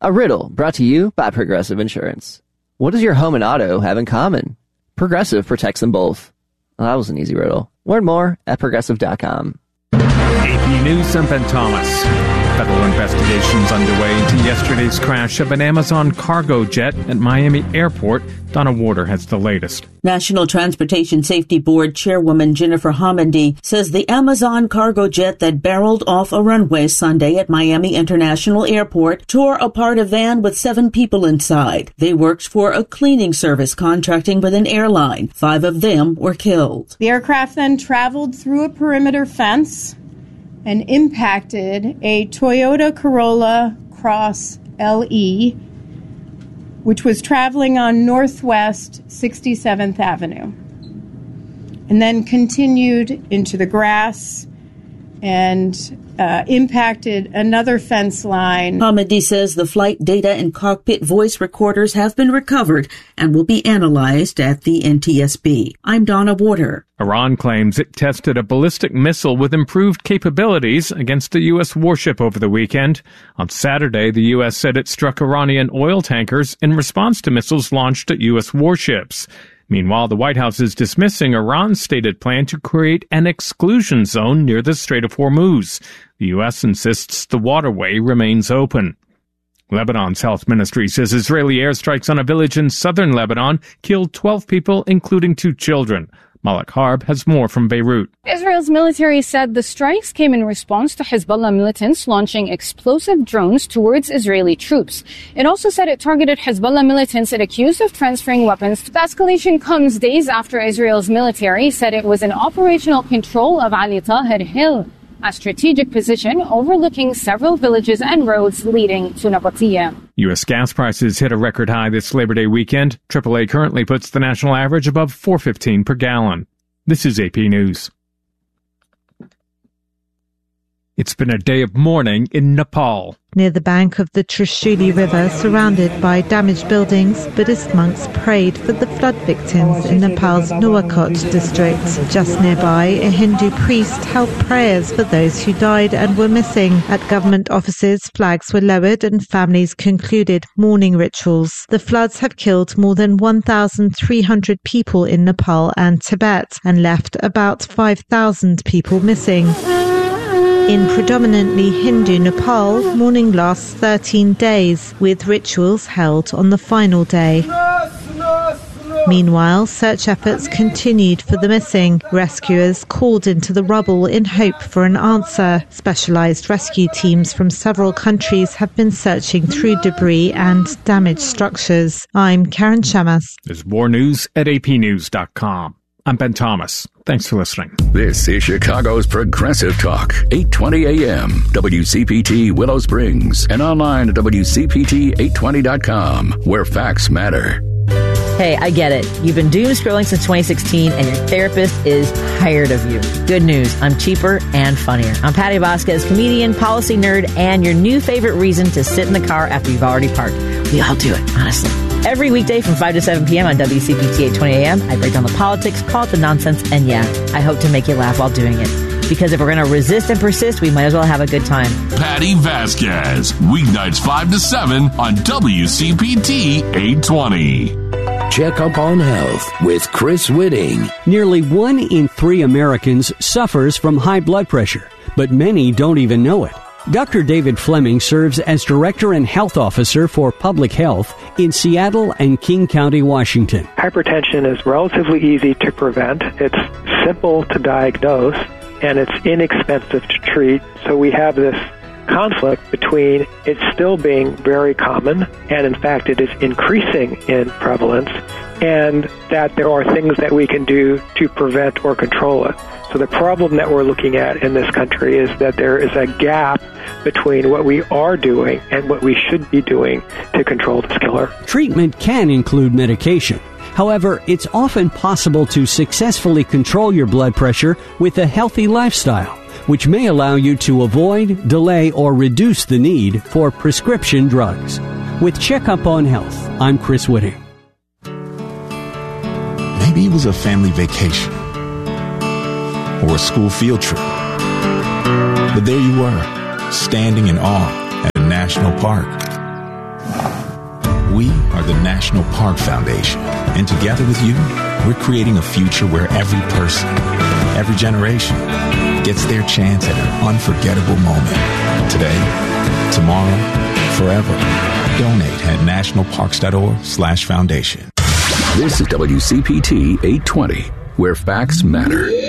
A riddle brought to you by Progressive Insurance. What does your home and auto have in common? Progressive protects them both. Well, that was an easy riddle. Learn more at Progressive.com. AP News, I'm Ben Thomas. Federal investigations underway into yesterday's crash of an Amazon cargo jet at Miami Airport. Donna Warder has the latest. National Transportation Safety Board Chairwoman Jennifer Homendy says the Amazon cargo jet that barreled off a runway Sunday at Miami International Airport tore apart a van with 7 people inside. They worked for a cleaning service contracting with an airline. 5 of them were killed. The aircraft then traveled through a perimeter fence and impacted a Toyota Corolla Cross LE, which was traveling on Northwest 67th Avenue, and then continued into the grass and impacted another fence line. Homendy says the flight data and cockpit voice recorders have been recovered and will be analyzed at the NTSB. I'm Donna Warder. Iran claims it tested a ballistic missile with improved capabilities against a U.S. warship over the weekend. On Saturday, the U.S. said it struck Iranian oil tankers in response to missiles launched at U.S. warships. Meanwhile, the White House is dismissing Iran's stated plan to create an exclusion zone near the Strait of Hormuz. The U.S. insists the waterway remains open. Lebanon's health ministry says Israeli airstrikes on a village in southern Lebanon killed 12 people, including 2 children. Malak Harb has more from Beirut. Israel's military said the strikes came in response to Hezbollah militants launching explosive drones towards Israeli troops. It also said it targeted Hezbollah militants it accused of transferring weapons. The escalation comes days after Israel's military said it was in operational control of Ali Tahir Hill, a strategic position overlooking several villages and roads leading to Nabateeh. U.S. gas prices hit a record high this Labor Day weekend. AAA currently puts the national average above $4.15 per gallon. This is AP News. It's been a day of mourning in Nepal. Near the bank of the Trishuli River, surrounded by damaged buildings, Buddhist monks prayed for the flood victims in Nepal's Nuwakot district. Just nearby, a Hindu priest held prayers for those who died and were missing. At government offices, flags were lowered and families concluded mourning rituals. The floods have killed more than 1,300 people in Nepal and Tibet and left about 5,000 people missing. In predominantly Hindu Nepal, mourning lasts 13 days, with rituals held on the final day. Meanwhile, search efforts continued for the missing. Rescuers called into the rubble in hope for an answer. Specialized rescue teams from several countries have been searching through debris and damaged structures. I'm Karen Shamas. There's more news at apnews.com. I'm Ben Thomas. Thanks for listening. This is Chicago's Progressive Talk, 820 AM, WCPT Willow Springs, and online at WCPT820.com, where facts matter. Hey, I get it. You've been doom scrolling since 2016 and your therapist is tired of you. Good news. I'm cheaper and funnier. I'm Patty Vasquez, comedian, policy nerd, and your new favorite reason to sit in the car after you've already parked. We all do it, honestly. Every weekday from 5 to 7 p.m. on WCPT 820 AM, I break down the politics, call it the nonsense, and yeah, I hope to make you laugh while doing it. Because if we're going to resist and persist, we might as well have a good time. Patty Vasquez, weeknights 5 to 7 on WCPT 820. Check Up on Health with Chris Whitting. Nearly 1 in 3 Americans suffers from high blood pressure, but many don't even know it. Dr. David Fleming serves as Director and Health Officer for Public Health in Seattle and King County, Washington. Hypertension is relatively easy to prevent. It's simple to diagnose, and it's inexpensive to treat. So we have this conflict between it still being very common, and in fact it is increasing in prevalence, and that there are things that we can do to prevent or control it. So the problem that we're looking at in this country is that there is a gap between what we are doing and what we should be doing to control this killer. Treatment can include medication. However, it's often possible to successfully control your blood pressure with a healthy lifestyle, which may allow you to avoid, delay, or reduce the need for prescription drugs. With Checkup on Health, I'm Chris Whitting. Maybe it was a family vacation or a school field trip. But there you were, standing in awe at a national park. We are the National Park Foundation, and together with you, we're creating a future where every person, every generation, gets their chance at an unforgettable moment. Today, tomorrow, forever. Donate at nationalparks.org/foundation. This is WCPT 820, where facts matter.